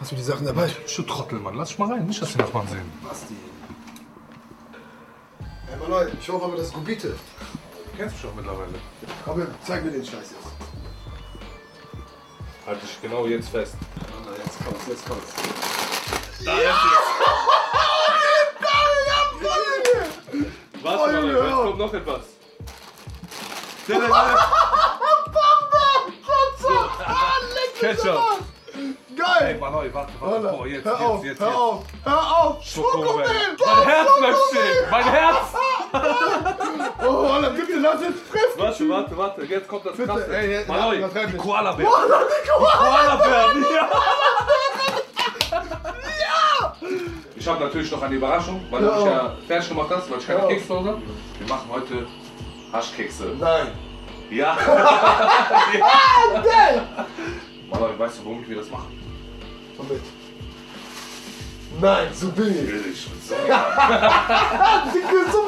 Hast du die Sachen dabei? Du Trottel, Mann. Lass dich mal rein. Nicht, dass die Nachbarn sehen. Basti. Hey, Maloi, ich hoffe aber, das ist Gubite. Du kennst mich doch mittlerweile. Komm, zeig mir den Scheiß jetzt. Halt dich genau jetzt fest. Jetzt kommt's, jetzt kommt's. Da ist es. Warte mal, jetzt kommt noch etwas. Ketchup. Geil! Ey, Mann, warte. Boah, jetzt. Hör auf! Schokomel. Mein Herz bleibt stehen. Mein Herz. Oh, Alter, bitte lass jetzt fressen! Warte. Jetzt kommt das Bitte, Krasse. ey, Maloi, übertreib die nicht. Koala-Bär. Die Koala-Bären, ja. Ich habe natürlich noch eine Überraschung, weil du mich ja fertig gemacht hast, weil ich keine Kekse zu Hause habe. Wir machen heute Haschkekse. Nein! Ja. Geil! Maloi, weißt du, womit wir das machen? Womit? Nein, so billig! Billig. So. Dicke, so